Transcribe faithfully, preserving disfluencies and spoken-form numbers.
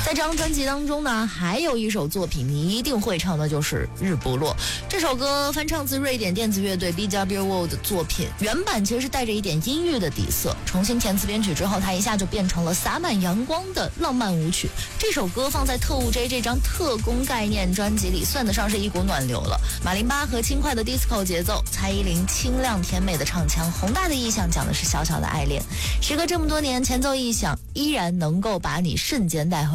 在这张专辑当中呢，还有一首作品你一定会唱的，就是《日不落》。这首歌翻唱自瑞典电子乐队 B W World 的作品，原版其实是带着一点阴郁的底色，重新填词编曲之后，它一下就变成了洒满阳光的浪漫舞曲。这首歌放在特务 J 这张特工概念专辑里，算得上是一股暖流了。马林巴和轻快的 disco 节奏，蔡依林清亮甜美的唱腔，宏大的意象讲的是小小的爱恋。时隔这么多年，前奏一响，依然能够把你瞬间带回